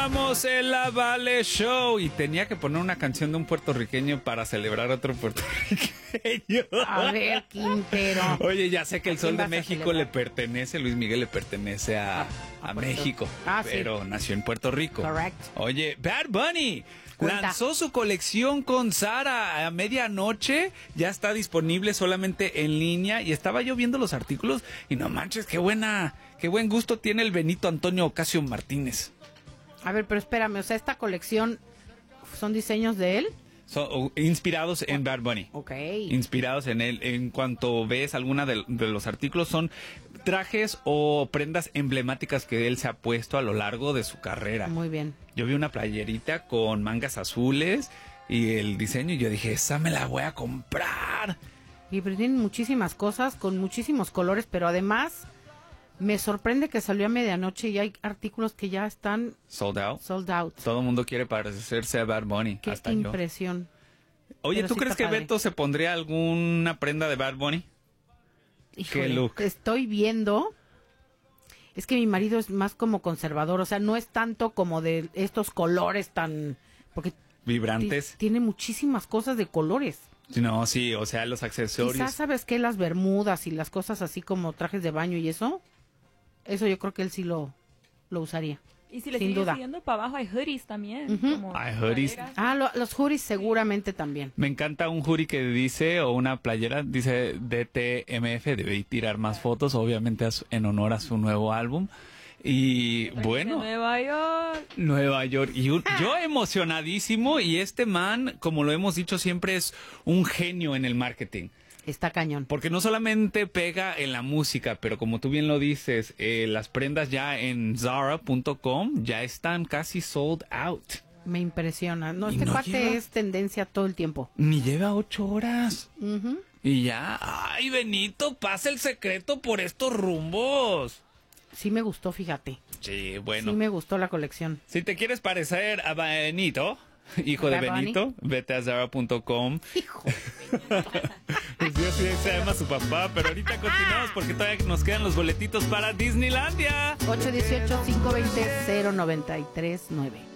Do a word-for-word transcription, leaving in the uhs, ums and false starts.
Estamos en la Vale Show y tenía que poner una canción de un puertorriqueño para celebrar a otro puertorriqueño. A ver, Quintero. Oye, ya sé que el Sol de vas a México celebrar? le pertenece, Luis Miguel le pertenece a, A- a a Puerto- México, Ah, sí. pero nació en Puerto Rico. Correct. Oye, Bad Bunny Cuenta. lanzó su colección con Sara a medianoche, ya está disponible solamente en línea y estaba yo viendo los artículos y no manches, qué buena, qué buen gusto tiene el Benito Antonio Ocasio Martínez. A ver, pero espérame, o sea, esta colección son diseños de él. Son uh, inspirados en Bad Bunny. Ok. Inspirados en él. En cuanto ves alguna de, de los artículos, son trajes o prendas emblemáticas que él se ha puesto a lo largo de su carrera. Muy bien. Yo vi una playerita con mangas azules y el diseño y yo dije, esa me la voy a comprar. Y pero tienen muchísimas cosas con muchísimos colores, pero además me sorprende que salió a medianoche y hay artículos que ya están Sold out. sold out. Todo el mundo quiere parecerse a Bad Bunny. Qué hasta yo. impresión. Oye, Pero ¿tú sí crees está que padre. Beto se pondría alguna prenda de Bad Bunny? Híjole, look? te estoy viendo. Es que mi marido es más como conservador, o sea, no es tanto como de estos colores tan... Porque Vibrantes. ti- tiene muchísimas cosas de colores. No, sí, o sea, los accesorios. Quizás, ¿sabes qué? Las bermudas y las cosas así como trajes de baño y eso. Eso yo creo que él sí lo, lo usaría. Y si le Sin sigue duda. siguiendo para abajo hay hoodies también. Ujú. como Hay hoodies. playeras. Ah, lo- los hoodies seguramente también. Me encanta un hoodie que dice, o una playera, dice D T M F, debe tirar más fotos, obviamente a su- en honor a su nuevo álbum. Y De bueno, Nueva York. Nueva York. Y un- yo emocionadísimo, y este man, como lo hemos dicho siempre, es un genio en el marketing. Está cañón. Porque no solamente pega en la música, pero como tú bien lo dices, eh, las prendas ya en Zara punto com ya están casi sold out. Me impresiona. No, ¿Y este no cuate lleva? es tendencia todo el tiempo. Ni lleva ocho horas. Ujú. Y ya, ay Benito, pasa el secreto por estos rumbos. Sí me gustó, fíjate. Sí, bueno. Sí me gustó la colección. Si te quieres parecer a Benito, hijo de ¿Bad Bunny? Benito, vete a Zara punto com. Hijo. Sí, así se llama su papá, pero ahorita continuamos porque todavía nos quedan los boletitos para Disneylandia. ocho uno ocho, cinco dos cero, cero nueve tres nueve.